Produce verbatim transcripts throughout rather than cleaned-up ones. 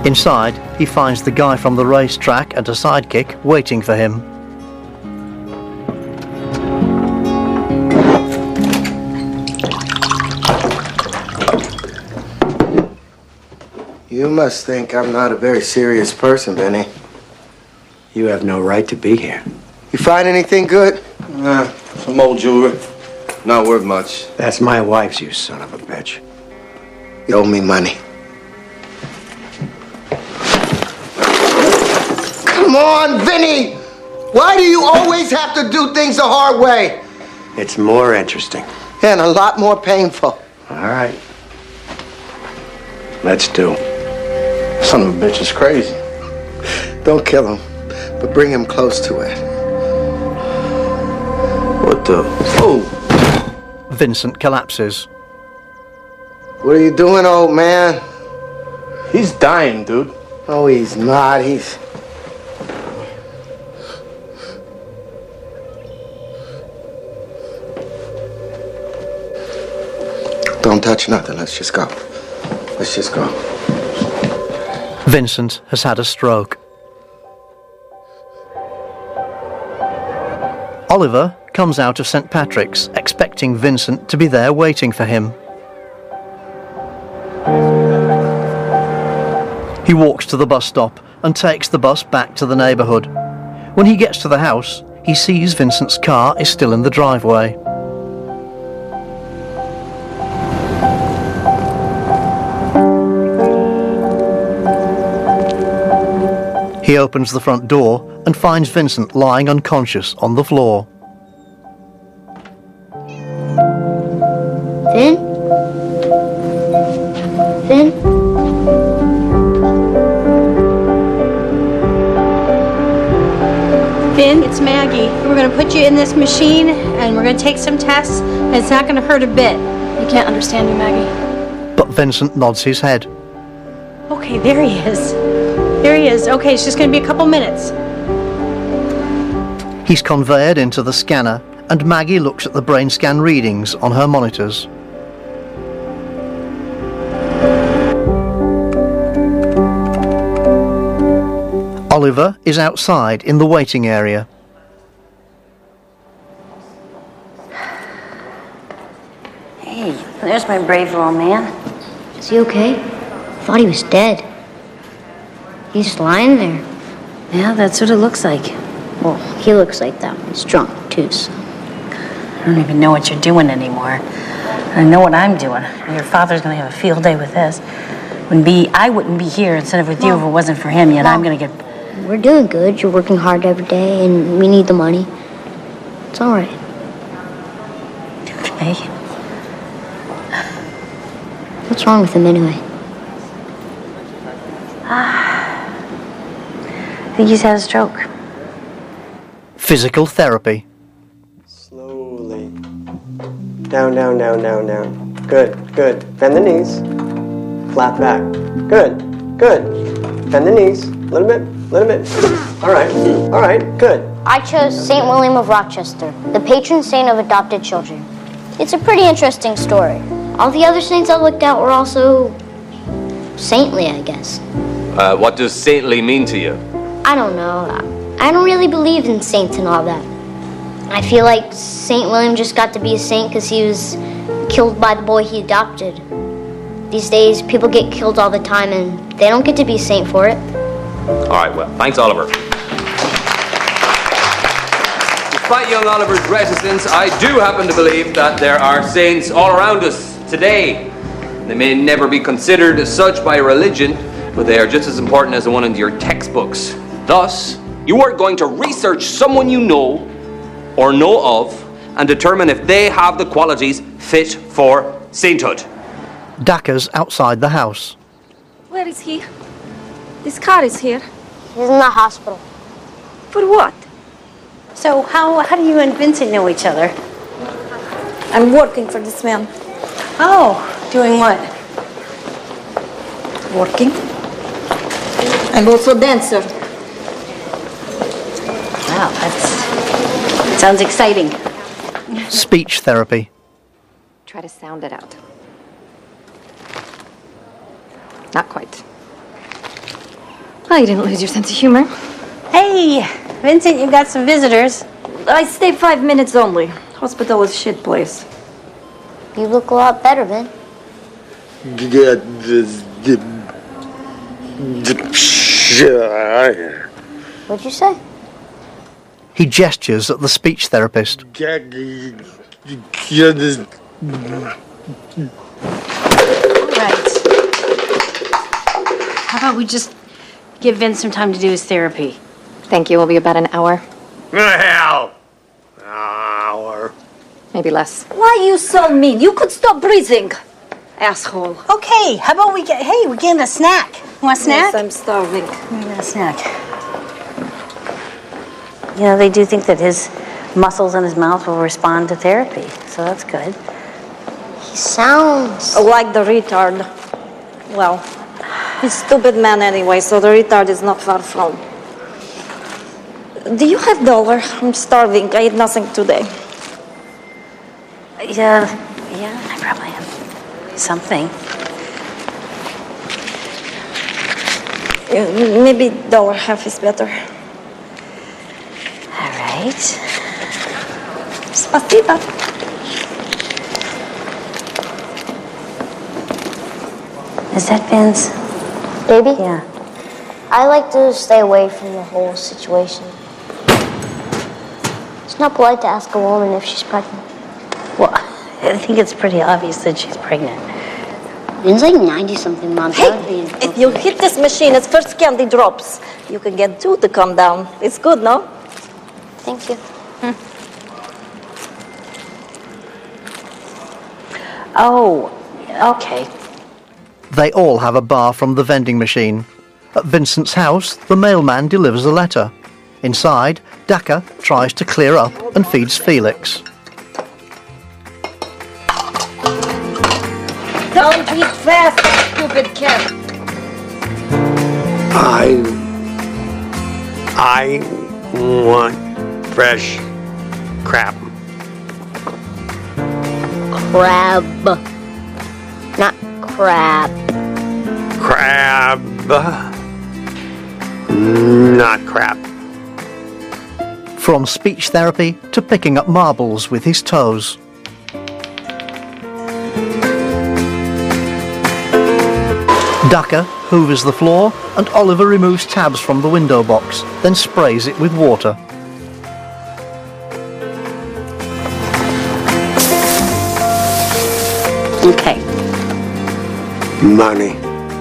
Inside, he finds the guy from the racetrack and a sidekick waiting for him. You must think I'm not a very serious person, Benny. You have no right to be here. You find anything good? Uh, some old jewelry. Not worth much. That's my wife's, you son of a bitch. You owe me money. Come on, Vinny! Why do you always have to do things the hard way? It's more interesting. And a lot more painful. All right. Let's do. Son of a bitch is crazy. Don't kill him, but bring him close to it. What the? Oh! Vincent collapses. What are you doing, old man? He's dying, dude. Oh, he's not. He's... Don't touch nothing. Let's just go. Let's just go. Vincent has had a stroke. Oliver comes out of Saint Patrick's, expecting Vincent to be there waiting for him. He walks to the bus stop and takes the bus back to the neighbourhood. When he gets to the house, he sees Vincent's car is still in the driveway. He opens the front door and finds Vincent lying unconscious on the floor. Vin? Vin? Vin, it's Maggie. We're going to put you in this machine and we're going to take some tests and it's not going to hurt a bit. I can't understand you, Maggie. But Vincent nods his head. Okay, there he is. There he is. Okay, it's just going to be a couple minutes. He's conveyed into the scanner and Maggie looks at the brain scan readings on her monitors. Oliver is outside in the waiting area. Hey, there's my brave little man. Is he okay? I thought he was dead. He's just lying there. Yeah, that's what it looks like. Well, he looks like that. He's drunk, too, so... I don't even know what you're doing anymore. I know what I'm doing. Your father's gonna have a field day with this. Wouldn't be, I wouldn't be here instead of with you if it wasn't for him, yet I'm gonna get... We're doing good. You're working hard every day, and we need the money. It's all right. Okay. What's wrong with him, anyway? I think he's had a stroke. Physical therapy. Slowly. Down, down, down, down, down. Good, good. Bend the knees. Flat back. Good, good. Bend the knees. A little bit, a little bit. All right, all right, good. I chose Saint William of Rochester, the patron saint of adopted children. It's a pretty interesting story. All the other saints I looked at were also saintly, I guess. Uh, what does saintly mean to you? I don't know. I don't really believe in saints and all that. I feel like Saint William just got to be a saint because he was killed by the boy he adopted. These days, people get killed all the time and they don't get to be a saint for it. All right, well, thanks, Oliver. Despite young Oliver's reticence, I do happen to believe that there are saints all around us today. They may never be considered as such by religion, but they are just as important as the one in your textbooks. Thus, you are going to research someone you know or know of and determine if they have the qualities fit for sainthood. Dacre's outside the house. Where is he? This car is here. He's in the hospital. For what? So how, how do you and Vincent know each other? I'm working for this man. Oh, doing what? Working. I'm also a dancer. Wow, that sounds exciting. Speech therapy. Try to sound it out. Not quite. Oh, you didn't lose your sense of humor. Hey, Vincent, you got some visitors. I stay five minutes only. Hospital is shit place. You look a lot better, Vin. Get this. What'd you say? He gestures at the speech therapist. Get this. Right. How about we just give Vince some time to do his therapy? Thank you. Will be about an hour. Hell. Hour. Maybe less. Why are you so mean? You could stop breathing, asshole. Okay, how about we get, hey, we're getting a snack. You want a snack? Yes, I'm starving. We get a snack. You know, they do think that his muscles in his mouth will respond to therapy, so that's good. He sounds... Like the retard. Well, he's a stupid man anyway, so the retard is not far from. Do you have dollar? I'm starving. I ate nothing today. Yeah, yeah, I probably have something. Yeah, maybe dollar half is better. All right. Spasiba. Is that Vince? Baby? Yeah. I like to stay away from the whole situation. It's not polite to ask a woman if she's pregnant. Well, I think it's pretty obvious that she's pregnant. Vin's like ninety-something, Mom. Hey, if you hit this machine, its first candy drops. You can get two to come down. It's good, no? Thank you. Hmm. Oh, okay. They all have a bar from the vending machine. At Vincent's house, the mailman delivers a letter. Inside, Daka tries to clear up and feeds Felix. Don't eat fast, stupid cat. I. I want fresh crab. Crab. Not crab. Crab. Not crab. From speech therapy to picking up marbles with his toes. Daka hoovers the floor and Oliver removes tabs from the window box, then sprays it with water. Okay. Money.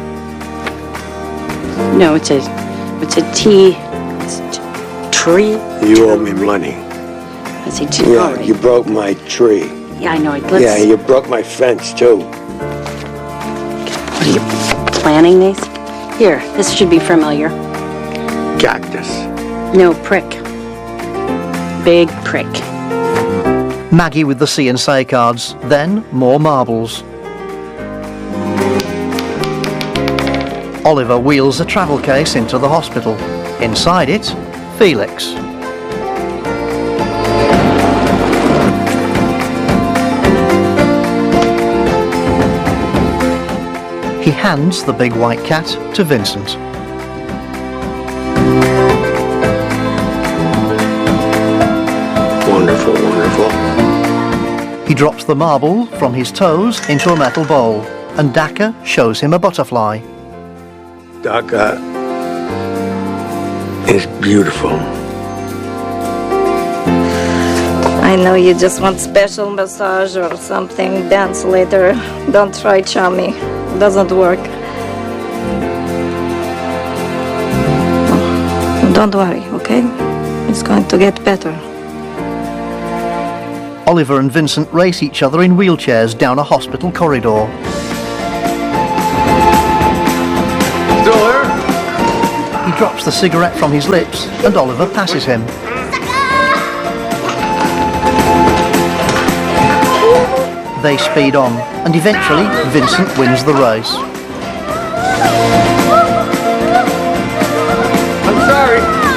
No, it's a, it's a T, it's a t- tree. You owe me money. It's a T. Yeah, you broke my tree. Yeah, I know. Let's, Yeah, you broke my fence too. What are you planning these? Here, this should be familiar. Cactus. No, prick. Big prick. Maggie with the C and Say cards, then more marbles. Oliver wheels a travel case into the hospital. Inside it, Felix. He hands the big white cat to Vincent. Wonderful, wonderful. He drops the marble from his toes into a metal bowl, and Daka shows him a butterfly. Daka is beautiful. I know you just want special massage or something, dance later. Don't try chummy. It doesn't work. Don't worry, okay? It's going to get better. Oliver and Vincent race each other in wheelchairs down a hospital corridor. Still there? He drops the cigarette from his lips and Oliver passes him. They speed on and eventually Vincent wins the race. I'm sorry.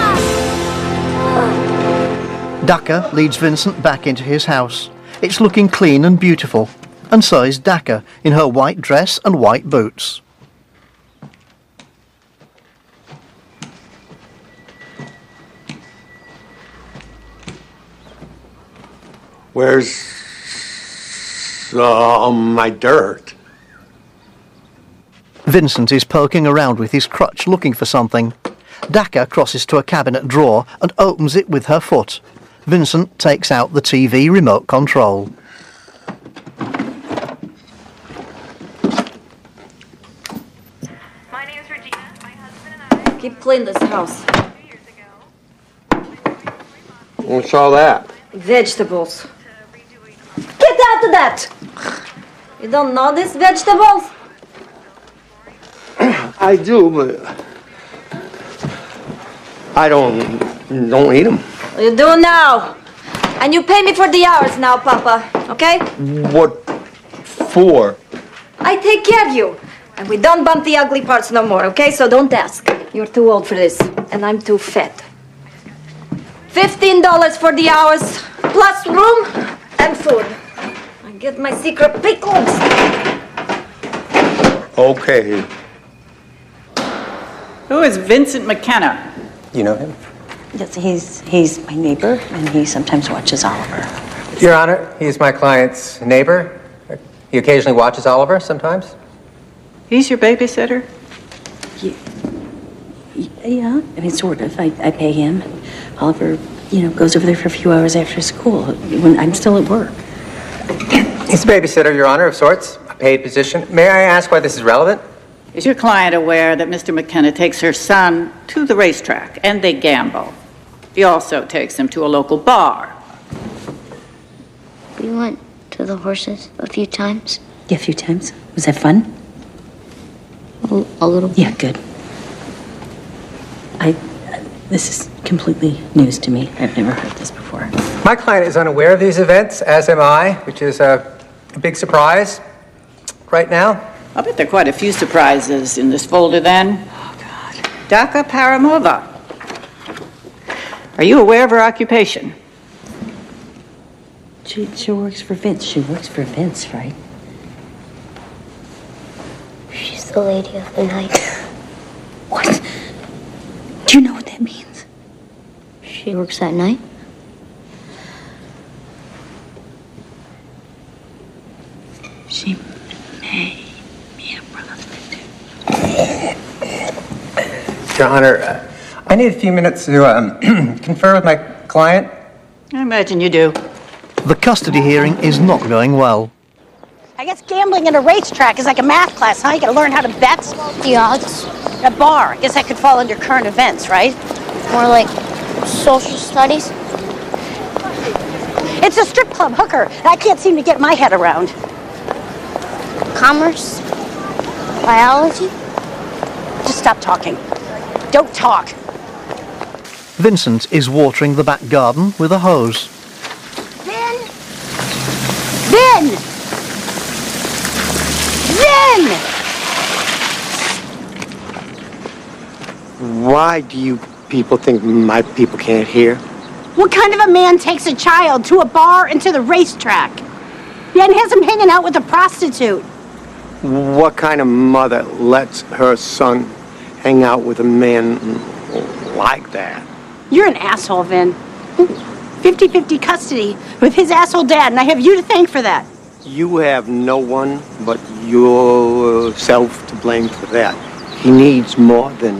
Daka leads Vincent back into his house. It's looking clean and beautiful, and so is Daka in her white dress and white boots. Where's uh, my dirt? Vincent is poking around with his crutch looking for something. Daka crosses to a cabinet drawer and opens it with her foot. Vincent takes out the T V remote control. My name's Regina. My husband and I... Keep clean this house. What's all that? Vegetables. Get out of that! You don't know these vegetables? I do, but I don't don't eat them. You do now. And you pay me for the hours now, Papa. Okay? What for? I take care of you. And we don't bump the ugly parts no more, okay? So don't ask. You're too old for this. And I'm too fat. Fifteen dollars for the hours, plus room and food. I get my secret pickles. Okay. Who is Vincent McKenna? You know him? Yes, he's he's my neighbor, and he sometimes watches Oliver. Your Honor, he's my client's neighbor. He occasionally watches Oliver sometimes. He's your babysitter? Yeah, I mean, sort of. I, I pay him. Oliver, you know, goes over there for a few hours after school when I'm still at work. He's a babysitter, Your Honor, of sorts, a paid position. May I ask why this is relevant? Is your client aware that Mister McKenna takes her son to the racetrack and they gamble? He also takes them to a local bar. We went to the horses a few times. Yeah, a few times. Was that fun? A, a little bit. Yeah, good. I, uh, this is completely news to me. I've never heard this before. My client is unaware of these events, as am I, which is a, a big surprise right now. I bet there are quite a few surprises in this folder then. Oh, God. Daka Paramova. Are you aware of her occupation? She, she works for Vince. She works for Vince, right? She's the lady of the night. What? Do you know what that means? She works at night? She may be a prostitute. Your Honor, uh, I need a few minutes to um, confer with my client. I imagine you do. The custody hearing is not going well. I guess gambling at a racetrack is like a math class, huh? You gotta learn how to bet. The odds. A bar. I guess that could fall under current events, right? More like social studies. It's a strip club hooker. I can't seem to get my head around. Commerce. Biology. Just stop talking. Don't talk. Vincent is watering the back garden with a hose. Vin! Vin! Vin! Why do you people think my people can't hear? What kind of a man takes a child to a bar and to the racetrack? Yeah, and has him hanging out with a prostitute. What kind of mother lets her son hang out with a man like that? You're an asshole, Vin. fifty-fifty custody with his asshole dad, and I have you to thank for that. You have no one but yourself to blame for that. He needs more than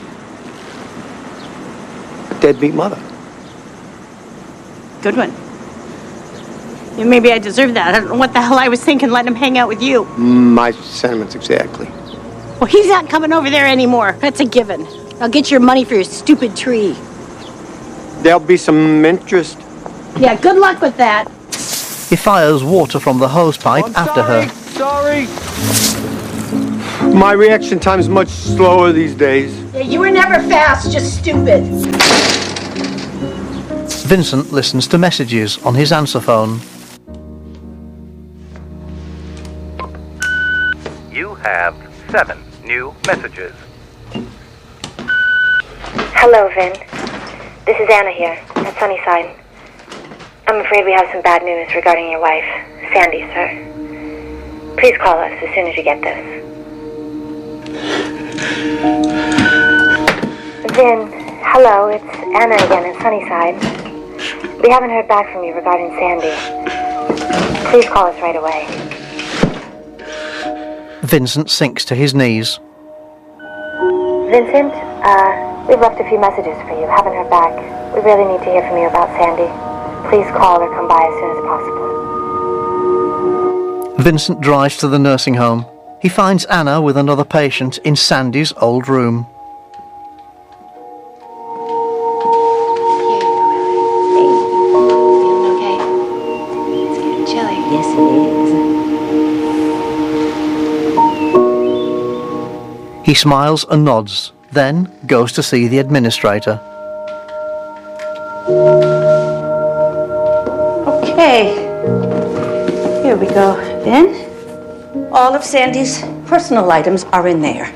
a deadbeat mother. Good one. Yeah, maybe I deserve that. I don't know what the hell I was thinking letting him hang out with you. My sentiments exactly. Well, he's not coming over there anymore. That's a given. I'll get your money for your stupid tree. There'll be some interest. Yeah, good luck with that. He fires water from the hose pipe I'm after sorry, her. Sorry. My reaction time's much slower these days. Yeah, you were never fast, just stupid. Vincent listens to messages on his answer phone. You have seven new messages. Hello, Vin. This is Anna here, at Sunnyside. I'm afraid we have some bad news regarding your wife, Sandy, sir. Please call us as soon as you get this. Vin, hello, it's Anna again in Sunnyside. We haven't heard back from you regarding Sandy. Please call us right away. Vincent sinks to his knees. Vincent, uh, we've left a few messages for you. Haven't heard back. We really need to hear from you about Sandy. Please call or come by as soon as possible. Vincent drives to the nursing home. He finds Anna with another patient in Sandy's old room. Yes, it is. He smiles and nods, then goes to see the administrator. Okay. Here we go, Vin. All of Sandy's personal items are in there.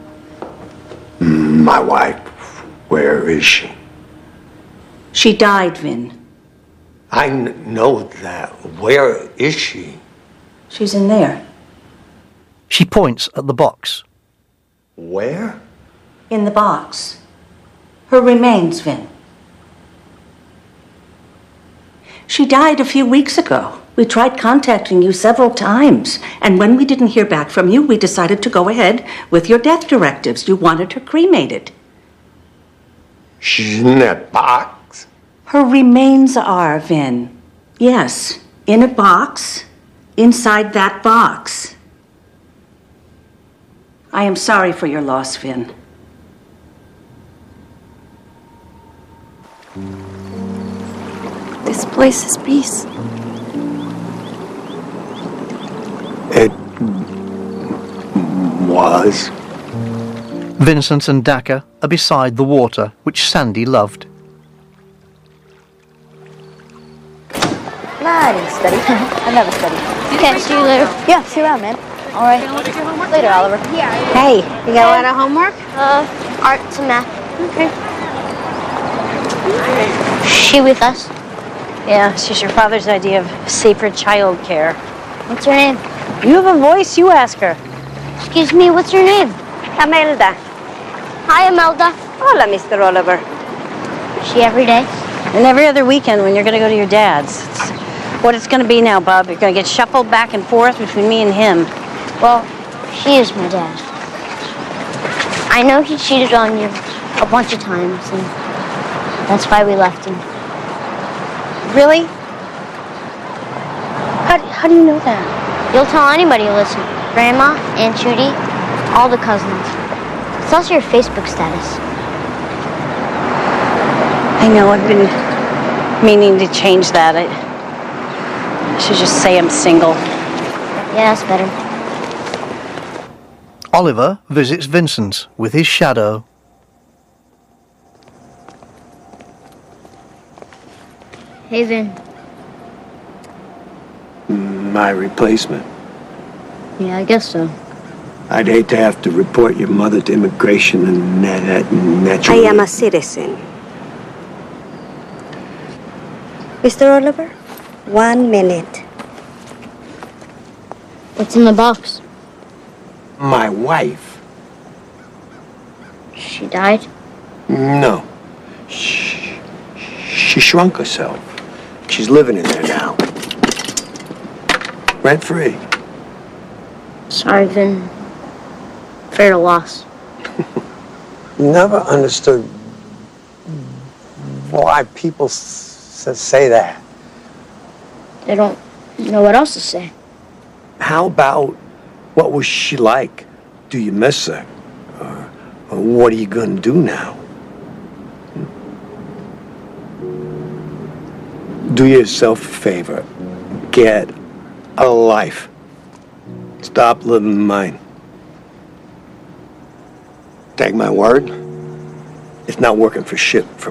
My wife, where is she? She died, Vin. I n- know that. Where is she? She's in there. She points at the box. Where? In the box. Her remains, Vin. She died a few weeks ago. We tried contacting you several times, and when we didn't hear back from you, we decided to go ahead with your death directives. You wanted her cremated. She's in that box? Her remains are, Vin. Yes, in a box, inside that box. I am sorry for your loss, Vin. This place is peace. It was. Vincent and Dacca are beside the water, which Sandy loved. No, I didn't study. I never studied. Okay, see you later. Yeah, see you around, man. All right. Later, Oliver. Hey, you got a lot of homework? Uh, art and math. Okay. She with us? Yeah, she's your father's idea of safer child care. What's her name? You have a voice, you ask her. Excuse me, what's your name? Imelda. Hi, Imelda. Hola, Mister Oliver. Is she every day? And every other weekend when you're going to go to your dad's. It's what it's going to be now, Bob. You're going to get shuffled back and forth between me and him. Well, she is my dad. I know he cheated on you a bunch of times, and that's why we left him. Really? How, how do you know that? You'll tell anybody who listens. Grandma, Aunt Judy, all the cousins. It's also your Facebook status. I know, I've been meaning to change that. I, I should just say I'm single. Yeah, that's better. Oliver visits Vincent with his shadow. Hey, Vin. My replacement. Yeah, I guess so. I'd hate to have to report your mother to immigration and that, that naturally. I am a citizen. Mister Oliver, one minute. What's in the box? My wife. She died? No. She, she shrunk herself. She's living in there now. Rent free. Sorry, Vin. Fair loss. Never understood why people s- say that. They don't know what else to say. How about what was she like? Do you miss her? Or, or what are you going to do now? Do yourself a favor. Get a life. Stop living mine. Take my word, it's not working for shit for